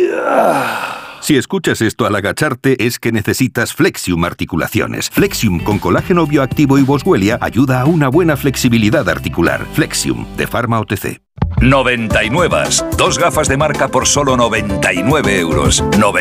Si escuchas esto al agacharte es que necesitas Flexium Articulaciones. Flexium con colágeno bioactivo y boswellia ayuda a una buena flexibilidad articular. Flexium, de Pharma OTC. 99. Dos gafas de marca por solo 99 euros.